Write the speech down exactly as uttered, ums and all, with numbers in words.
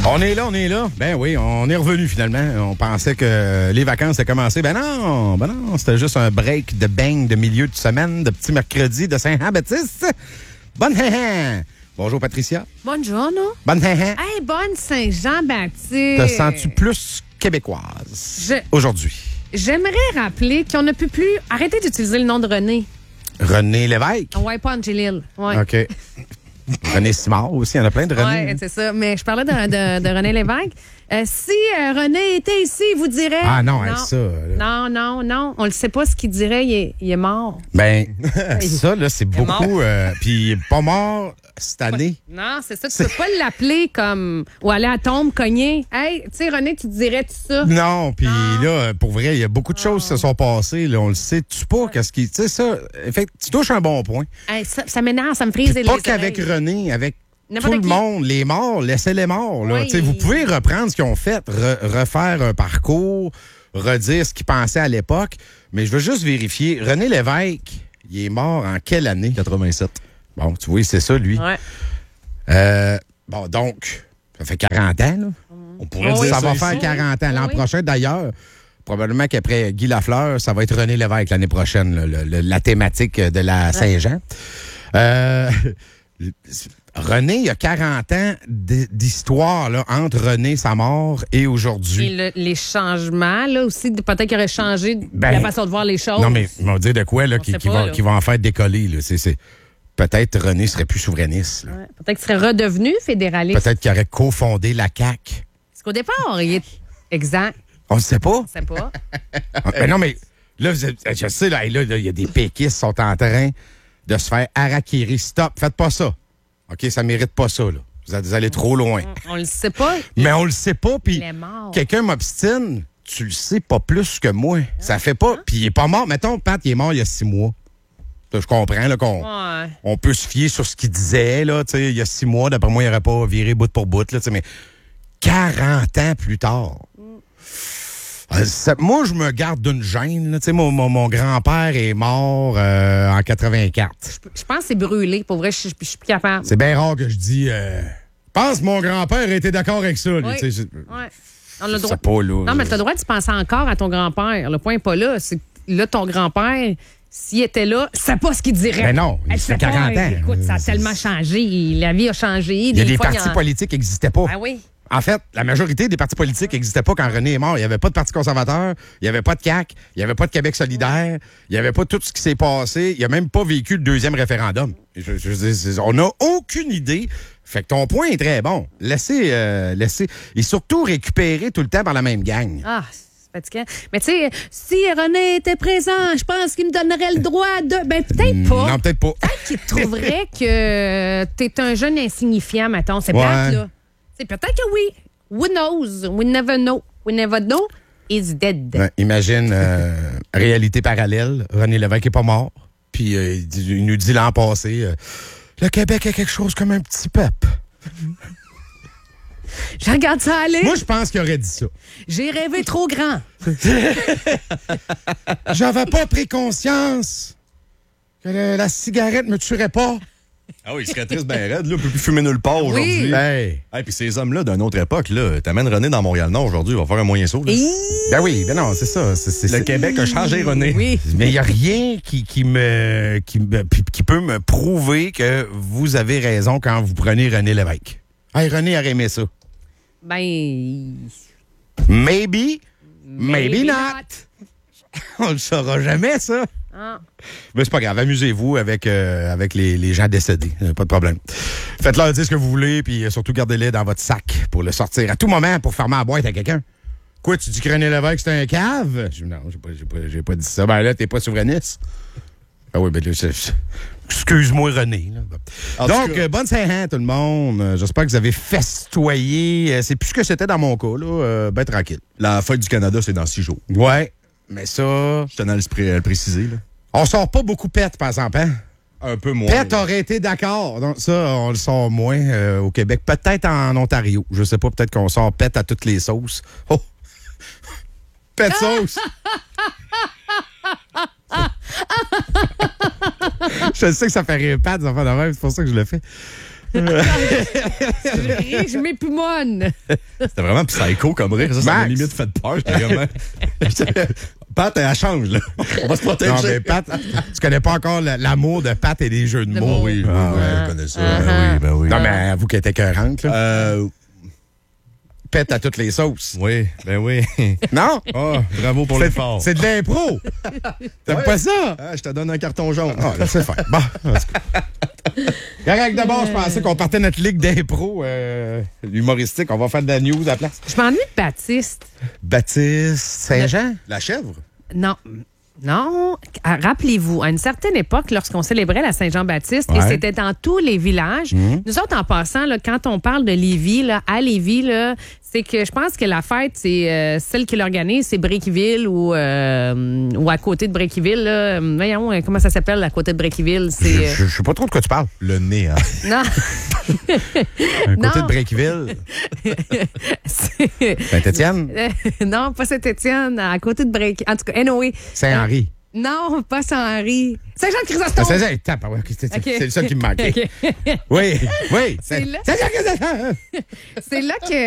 On est là, on est là. Ben oui, on est revenu finalement. On pensait que les vacances avaient commencé. Ben non, ben non, c'était juste un break de bang de milieu de semaine, de petit mercredi de Saint-Jean-Baptiste. Bonne hein, Bonjour Patricia. Buongiorno. Bonne hein. Hey, bonne Saint-Jean-Baptiste. Te sens-tu plus québécoise Je... aujourd'hui? J'aimerais rappeler qu'on ne peut plus arrêter d'utiliser le nom de René. René Lévesque? Ouais, pas Angélil. Ouais. OK. René Simard aussi, il y en a plein de René. Oui, c'est ça. Mais je parlais de, de, de René Lévesque. Euh, si euh, René était ici, il vous dirait... Ah non, non. ça... Là. Non, non, non. On ne sait pas ce qu'il dirait. Il est, il est mort. Ben, ça, là, c'est beaucoup... Euh, Puis il est pas mort cette année. Non, c'est ça. Tu peux pas l'appeler comme... Ou aller à tombe, cogner. Hey, tu sais, René, tu te dirais tout ça? Non, puis là, pour vrai, il y a beaucoup de choses qui se sont passées. Là, on le sait. Tu sais pas qu'est-ce qui... Tu sais, ça... Fait, tu touches un bon point. Hey, ça, ça m'énerve, ça me frise les Pas oreilles. qu'avec René, avec... N'importe Tout le qui. monde, les morts, laissez-les morts. Là. Oui. Vous pouvez reprendre ce qu'ils ont fait, re- refaire un parcours, redire ce qu'ils pensaient à l'époque, mais je veux juste vérifier. René Lévesque, il est mort en quelle année? quatre-vingt-sept. Bon, tu vois, c'est ça, lui. Ouais. Euh, bon, donc, ça fait quarante ans, là. On pourrait Oui, dire ça ça va ici. faire quarante ans. L'an Oui. prochain, d'ailleurs, probablement qu'après Guy Lafleur, ça va être René Lévesque l'année prochaine, là, le- le- la thématique de la Saint-Jean. Euh, René, il y a quarante ans d- d'histoire là, entre René, sa mort, et aujourd'hui. Et le- les changements, là aussi, peut-être qu'il aurait changé Ben, la façon de voir les choses. Non, mais ils vont dire de quoi, là, On qui, sait qui pas, va, là. qui va en faire décoller. Là. C'est, c'est... Peut-être René serait plus souverainiste. là. Ouais, peut-être qu'il serait redevenu fédéraliste. Peut-être qu'il aurait cofondé la C A Q. Parce qu'au départ, il est exact. On ne sait pas. Je sais pas. Mais non, mais là, vous êtes- je sais, là, là, il y a des péquistes qui sont en train de se faire harakiri. Stop, faites pas ça. OK, ça mérite pas ça, là. Vous allez, vous allez trop loin. On le sait pas. Mais on le sait pas, puis Il est mort. quelqu'un m'obstine, tu le sais pas plus que moi. Ça fait pas, puis il est pas mort. Mettons, Pat, il est mort il y a six mois. Ça, je comprends, là, qu'on Ouais. on peut se fier sur ce qu'il disait, là, tu sais, il y a six mois, d'après moi, il n'aurait pas viré bout pour bout, là, tu sais, mais quarante ans plus tard. Euh, ça- moi, je me garde d'une gêne. là. Tu sais, Mon, mon, mon grand-père est mort euh, en quatre-vingt-quatre. Je pense que c'est brûlé. Pour vrai, je suis je suis plus capable. C'est bien rare que je dis euh, pense que mon grand-père était d'accord avec ça. lui. Oui. Tu sais, je- Ouais. On a le je droit. sais pas, là. Non, mais tu as le droit de penser encore à ton grand-père. Le point n'est pas là. C'est là, ton grand-père, s'il était là, c'est pas ce qu'il dirait. Ben non, il Elle fait sait pas. quarante ans. Écoute, ça a C'est- tellement changé. La vie a changé. Il y a des fois, partis en- politiques qui n'existaient pas. Ah oui. En fait, la majorité des partis politiques n'existaient pas quand René est mort. Il n'y avait pas de Parti conservateur, il n'y avait pas de C A Q, il n'y avait pas de Québec solidaire, il n'y avait pas tout ce qui s'est passé. Il n'a même pas vécu le deuxième référendum. Je, je, je- c'est- on n'a aucune idée. Fait que ton point est très bon. Laissez, euh, laissez, et surtout récupérer tout le temps par la même gang. Ah, c'est fatigant. Mais tu sais, si René était présent, je pense qu'il me donnerait le droit de. Ben, peut-être pas. Non, peut-être pas. Peut-être qu'il trouverait que t'es un jeune insignifiant, mettons. C'est Ouais. plate, là. C'est peut-être que oui. Who knows? We never know. We never know. He's dead. Ouais, imagine, euh, réalité parallèle. René Lévesque n'est pas mort. Puis euh, il, dit- il nous dit l'an passé, euh, le Québec est quelque chose comme un petit peuple. Je regarde ça aller. Moi, je pense qu'il aurait dit ça. J'ai rêvé trop grand. J'avais pas pris conscience que le- la cigarette me tuerait pas. Ah oui, il serait triste ben raide, là. On peut plus fumer nulle part aujourd'hui. Ben, Hey, puis ces hommes-là d'une autre époque, là, t'amènes René dans Montréal-Nord aujourd'hui, il va faire un moyen saut. là. ben oui, ben non, c'est ça. C'est, c'est, Le c'est- Québec a changé René. Oui. Mais il n'y a rien qui, qui me qui, me- qui- qui peut me prouver que vous avez raison quand vous prenez René Lévesque. Hey, René aurait aimé ça. Ben. Maybe, maybe, Maybe not. not. On le saura jamais, ça. Ah. Mais c'est pas grave, amusez-vous avec, euh, avec les, les gens décédés. Euh, Pas de problème. Faites-leur dire ce que vous voulez, puis euh, surtout gardez-les dans votre sac pour le sortir à tout moment pour fermer la boîte à quelqu'un. Quoi, tu dis que René Lévesque, c'est un cave? Je- non, j'ai pas, j'ai pas, j'ai pas dit ça. Ben là, t'es pas souverainiste. Ah oui, ben là, c'est- c'est- excuse-moi, René. là. En tout Donc, cas- euh, bonne Saint-Jean, tout le monde. Euh, J'espère que vous avez festoyé. Euh, C'est plus ce que c'était dans mon cas, là. Euh, ben tranquille. La fête du Canada, c'est dans six jours. Ouais, mais ça... Je tenais à le, pré- à le préciser, là. On sort pas beaucoup pète, par exemple, hein? Un peu moins. Pet aurait été d'accord. Donc, ça, on le sort moins euh, au Québec. Peut-être en Ontario. Je sais pas, peut-être qu'on sort pet à toutes les sauces. Oh! Pet sauce! Je sais que ça fait rire Pat, ça fait de même, c'est pour ça que je le fais. je ris, je m'époumonne. C'était vraiment psycho comme rire. Ça, ça m'a Max. limite fait peur. J'étais vraiment... Pat, elle change, là. On va se protéger. Non, mais Pat, tu connais pas encore le- l'amour de Pat et des jeux de De mots. mots. Oui, oui, Ah, oui, ouais. je connais ça. Uh-huh. Ben oui, ben oui. Non, mais avoue qu'elle était écœurante, là. Euh, Pète à toutes les sauces. oui, ben oui. Non? Oh, bravo pour C'est- l'effort. C'est de l'impro. T'aimes Ouais. pas ça? Ah, je te donne un carton jaune. Ah, là, c'est faire. Bon. Correct, d'abord, je pensais qu'on partait notre ligue d'impro euh, humoristique. On va faire de la news à la place. Je m'ennuie de Baptiste. Baptiste Saint-Jean? La chèvre? Non. Non. Ah, rappelez-vous, à une certaine époque, lorsqu'on célébrait la Saint-Jean-Baptiste, et Ouais. c'était dans tous les villages, nous autres, en passant, là, quand on parle de Lévis, là, à Lévis, là, c'est que je pense que la fête, c'est euh, celle qui l'organise, c'est Breakville ou, euh, ou à côté de Breakville. Là. Voyons, euh, comment ça s'appelle à côté de Breakville? C'est, Je, euh, je, je sais pas trop de quoi tu parles. Le nez, hein? non. Un côté Non. de Breakville. C'est- Saint-Étienne? Euh, non, pas Saint-Étienne, à côté de Break. En tout cas, anyway. Saint-Henri. Non, pas Saint-Henri. Saint-Jean-Chrysostome. Saint-Jean, tape, ouais, c'est Ok. c'est le seul qui me manquait. Ok. Oui, oui. C'est là- Saint-Jean-Chrysostome. C'est là que